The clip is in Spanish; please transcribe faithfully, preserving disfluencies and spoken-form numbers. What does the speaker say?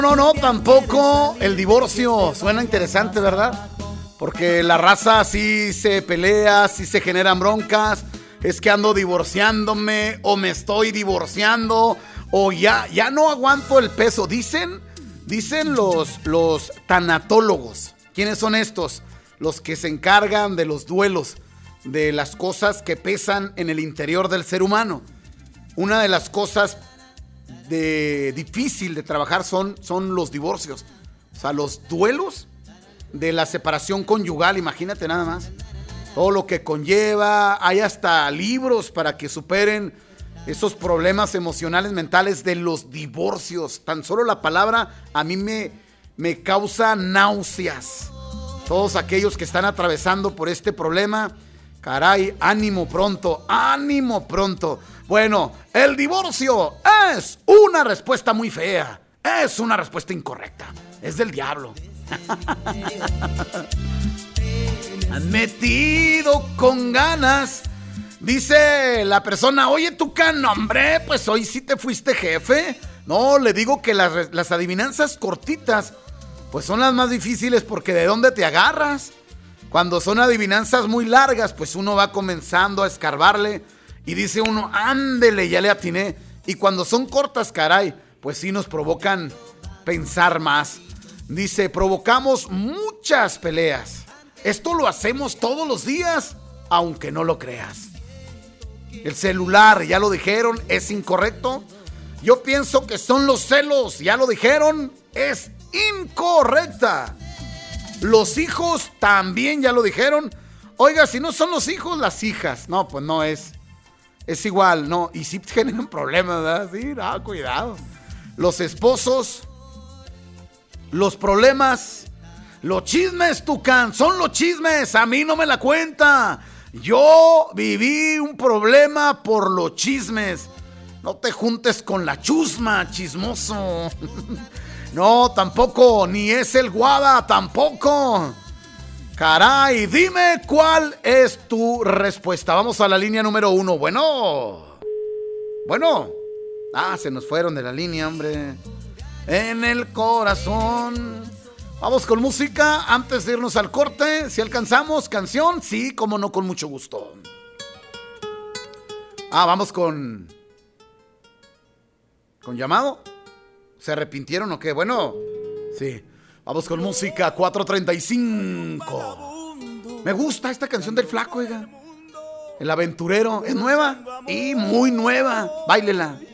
No, no, tampoco el divorcio. Suena interesante, ¿verdad? Porque la raza sí se pelea, sí se generan broncas. Es que ando divorciándome o me estoy divorciando o ya, ya no aguanto el peso. Dicen, dicen los, los tanatólogos. ¿Quiénes son estos? Los que se encargan de los duelos, de las cosas que pesan en el interior del ser humano. Una de las cosas de difícil de trabajar son, son los divorcios. O sea, los duelos de la separación conyugal, imagínate nada más. Todo lo que conlleva, hay hasta libros para que superen esos problemas emocionales, mentales de los divorcios. Tan solo la palabra a mí me, me causa náuseas. Todos aquellos que están atravesando por este problema, caray, ánimo pronto, ánimo pronto. Bueno, el divorcio es una respuesta muy fea, es una respuesta incorrecta, es del diablo. Han metido con ganas. Dice la persona, oye Tucán, hombre, pues hoy sí te fuiste jefe. No, le digo que las, las adivinanzas cortitas pues son las más difíciles porque ¿de dónde te agarras? Cuando son adivinanzas muy largas, pues uno va comenzando a escarbarle y dice uno, ándele, ya le atiné. Y cuando son cortas, caray, pues sí nos provocan pensar más. Dice, provocamos muchas peleas. Esto lo hacemos todos los días, aunque no lo creas. El celular, ya lo dijeron, es incorrecto. Yo pienso que son los celos, ya lo dijeron, es incorrecta. Los hijos también, ya lo dijeron. Oiga, si no son los hijos, las hijas. No, pues no es. Es igual, no. Y sí generan problemas, ¿verdad? Sí, no, cuidado. Los esposos, los problemas, los chismes, Tucán, son los chismes. A mí no me la cuenta. Yo viví un problema por los chismes. No te juntes con la chusma, chismoso. No, tampoco, ni es el guava, tampoco. Caray, dime cuál es tu respuesta. Vamos a la línea número uno. Bueno. Bueno. Ah, se nos fueron de la línea, hombre. En el corazón. Vamos con música antes de irnos al corte. Si alcanzamos canción, sí, como no, con mucho gusto. Ah, vamos con... ¿Con llamado? ¿Se arrepintieron o qué? Bueno, sí. Vamos con música, cuatro treinta y cinco. Me gusta esta canción del Flaco, oiga. El Aventurero. Es nueva y muy nueva. Báilela.